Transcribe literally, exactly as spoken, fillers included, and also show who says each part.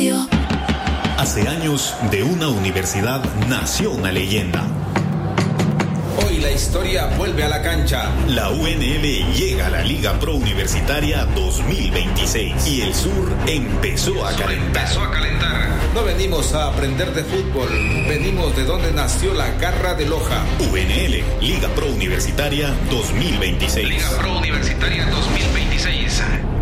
Speaker 1: Radio.
Speaker 2: Hace años, de una universidad nació una leyenda.
Speaker 3: Hoy la historia vuelve a la cancha.
Speaker 2: La U N L llega a la Liga Pro Universitaria dos mil veintiséis y el sur empezó a calentar.
Speaker 3: Empezó a calentar. No venimos a aprender de fútbol, venimos de donde nació la garra de Loja.
Speaker 2: U N L, Liga Pro Universitaria dos mil veintiséis.
Speaker 3: Liga Pro Universitaria dos mil veintiséis.